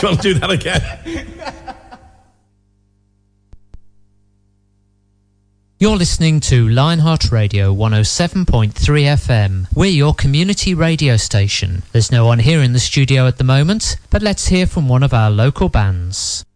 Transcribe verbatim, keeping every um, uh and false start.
you want to do that again? You're listening to Lionheart Radio one oh seven point three F M. We're your community radio station. There's no one here in the studio at the moment, but let's hear from one of our local bands.